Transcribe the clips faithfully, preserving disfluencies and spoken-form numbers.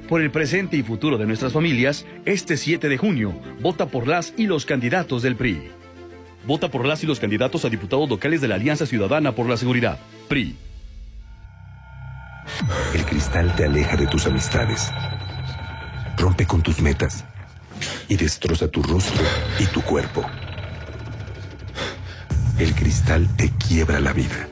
Por el presente y futuro de nuestras familias, este siete de junio, vota por las y los candidatos del P R I. Vota por las y los candidatos a diputados locales de la Alianza Ciudadana por la Seguridad, P R I. El cristal te aleja de tus amistades, rompe con tus metas y destroza tu rostro y tu cuerpo. El cristal te quiebra la vida.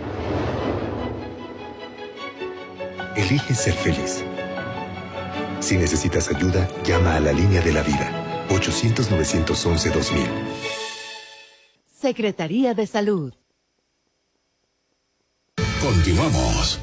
Elige ser feliz. Si necesitas ayuda, llama a la línea de la vida, ochocientos, novecientos once, dos mil. Secretaría de Salud. Continuamos.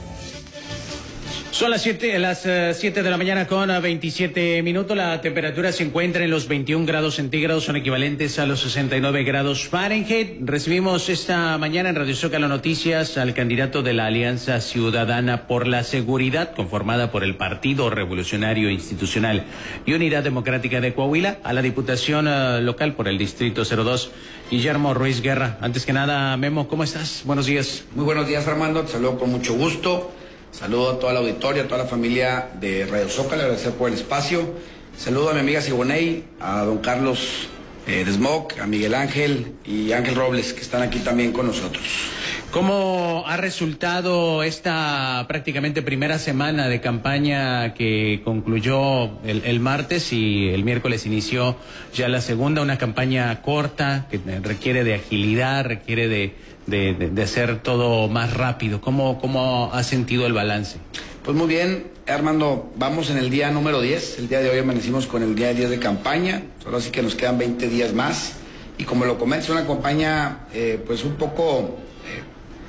Son las siete, las uh, siete de la mañana con uh, veintisiete minutos. La temperatura se encuentra en los veintiún grados centígrados, son equivalentes a los sesenta y nueve grados Fahrenheit. Recibimos esta mañana en Radio Zócalo Noticias al candidato de la Alianza Ciudadana por la Seguridad, conformada por el Partido Revolucionario Institucional y Unidad Democrática de Coahuila, a la Diputación uh, local por el Distrito cero dos, Guillermo Ruiz Guerra. Antes que nada, Memo, ¿cómo estás? Buenos días. Muy buenos días, Armando. Te saludo con mucho gusto. Saludo a toda la auditoria, a toda la familia de Radio Zócalo, agradecer por el espacio. Saludo a mi amiga Siboney, a don Carlos eh, Desmoc, a Miguel Ángel y Ángel Robles, que están aquí también con nosotros. ¿Cómo ha resultado esta prácticamente primera semana de campaña que concluyó el, el martes y el miércoles inició ya la segunda? Una campaña corta que requiere de agilidad, requiere de... De, de, de hacer todo más rápido. ¿Cómo, ¿Cómo ha sentido el balance? Pues muy bien, Armando, vamos en el día número diez. El día de hoy amanecimos con el día diez de campaña. Solo sí que nos quedan veinte días más. Y como lo comentas, es una campaña eh, pues un poco eh,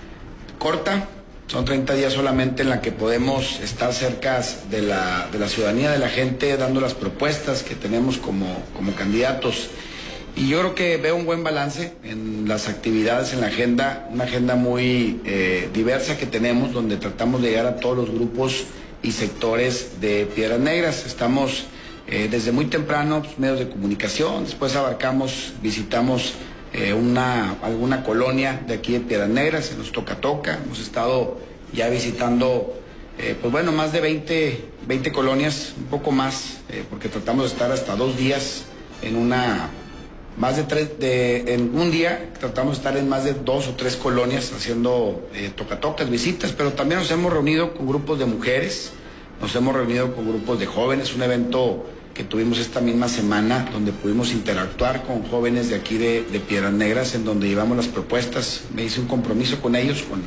corta. Son treinta días solamente en la que podemos estar cerca de la, de la ciudadanía, de la gente, dando las propuestas que tenemos como, como candidatos. Y yo creo que veo un buen balance en las actividades, en la agenda, una agenda muy eh, diversa que tenemos, donde tratamos de llegar a todos los grupos y sectores de Piedras Negras. Estamos eh, desde muy temprano, pues, medios de comunicación, después abarcamos, visitamos eh, una, alguna colonia de aquí de Piedras Negras, en los Toca Toca. Hemos estado ya visitando, eh, pues bueno, más de veinte, veinte colonias, un poco más, eh, porque tratamos de estar hasta dos días en una... Más de tres, de, en un día tratamos de estar en más de dos o tres colonias haciendo eh, tocatocas, visitas, pero también nos hemos reunido con grupos de mujeres, nos hemos reunido con grupos de jóvenes, un evento que tuvimos esta misma semana donde pudimos interactuar con jóvenes de aquí de, de Piedras Negras, en donde llevamos las propuestas. Me hice un compromiso con ellos, con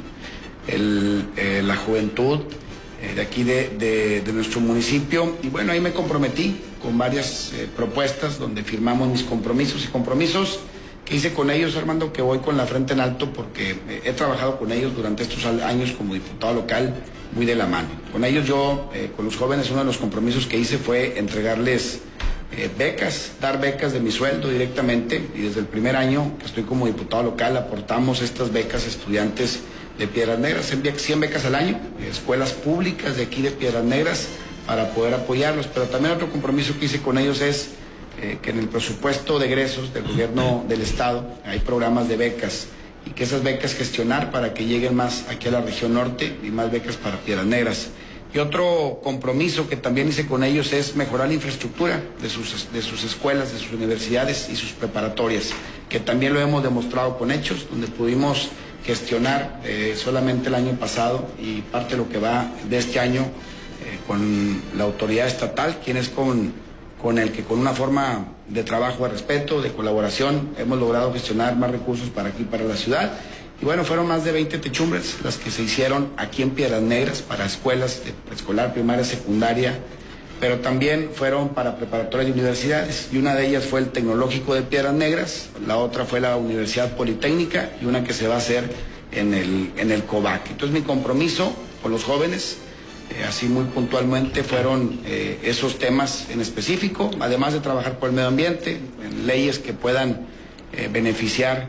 el, eh, la juventud eh, de aquí de, de, de nuestro municipio, y bueno, ahí me comprometí con varias eh, propuestas donde firmamos mis compromisos y compromisos que hice con ellos, Armando, que voy con la frente en alto porque eh, he trabajado con ellos durante estos años como diputado local muy de la mano. Con ellos yo, eh, con los jóvenes, uno de los compromisos que hice fue entregarles eh, becas, dar becas de mi sueldo directamente, y desde el primer año que estoy como diputado local aportamos estas becas a estudiantes de Piedras Negras, cien becas al año, escuelas públicas de aquí de Piedras Negras, para poder apoyarlos. Pero también otro compromiso que hice con ellos es eh, que en el presupuesto de egresos del gobierno del estado hay programas de becas, y que esas becas gestionar para que lleguen más aquí a la región norte y más becas para Piedras Negras. Y otro compromiso que también hice con ellos es mejorar la infraestructura de sus, de sus escuelas, de sus universidades y sus preparatorias, que también lo hemos demostrado con hechos, donde pudimos gestionar eh, solamente el año pasado y parte de lo que va de este año Eh, con la autoridad estatal, quien es con, con el que con una forma de trabajo, de respeto, de colaboración, hemos logrado gestionar más recursos para aquí, para la ciudad. Y bueno, fueron más de veinte techumbres las que se hicieron aquí en Piedras Negras para escuelas de preescolar, primaria, secundaria, pero también fueron para preparatorias y universidades, y una de ellas fue el Tecnológico de Piedras Negras, la otra fue la Universidad Politécnica, y una que se va a hacer en el, en el COVAC. Entonces mi compromiso con los jóvenes, Eh, así muy puntualmente, fueron eh, esos temas en específico, además de trabajar por el medio ambiente, en leyes que puedan eh, beneficiar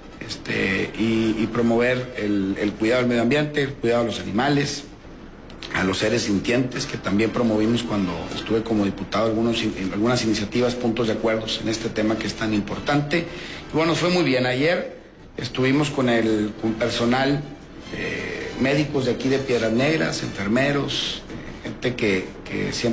este, y, y promover el, el cuidado del medio ambiente, el cuidado de los animales, a los seres sintientes, que también promovimos cuando estuve como diputado algunos, en algunas iniciativas, puntos de acuerdos en este tema que es tan importante. Y bueno, fue muy bien. Ayer estuvimos con el con personal eh, médicos de aquí de Piedras Negras, enfermeros, eh, gente que, que siempre